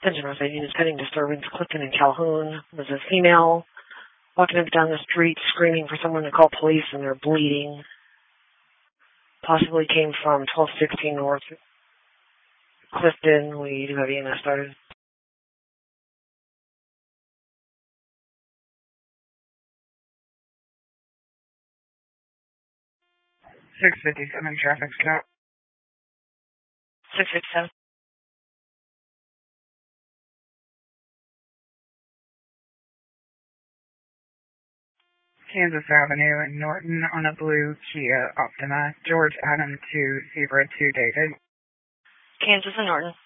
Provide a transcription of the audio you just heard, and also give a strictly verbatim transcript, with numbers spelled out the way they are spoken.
Attention Mercedes, pending disturbance. Clifton and Calhoun. There's a female walking up down the street screaming for someone to call police, and they're bleeding. Possibly came from twelve sixteen North Clifton. We do have E M S started. six fifty-seven traffic stop. six fifty-seven. Kansas Avenue in Norton on a blue Kia Optima. George Adam two, Zebra two David. Kansas and Norton.